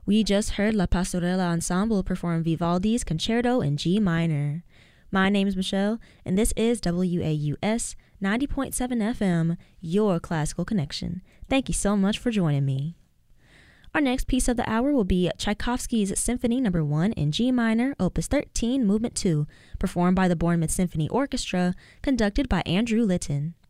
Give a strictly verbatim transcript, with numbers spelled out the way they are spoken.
We just heard La Pastorela Ensemble perform Vivaldi's Concerto in G minor. My name is Michelle, and this is W A U S ninety point seven F M, your classical connection. Thank you so much for joining me. Our next piece of the hour will be Tchaikovsky's Symphony Number one in G minor, Opus thirteen, Movement two, performed by the Bournemouth Symphony Orchestra, conducted by Andrew Litton.